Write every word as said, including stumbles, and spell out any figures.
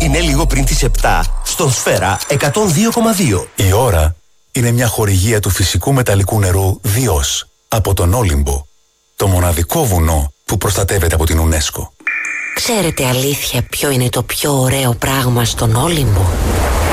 είναι λίγο πριν τις επτά στον Σφαίρα εκατόν δύο κόμμα δύο. Η ώρα είναι μια χορηγία του φυσικού μεταλλικού νερού Διός από τον Όλυμπο, το μοναδικό βουνό που προστατεύεται από την UNESCO. Ξέρετε αλήθεια ποιο είναι το πιο ωραίο πράγμα στον Όλυμπο?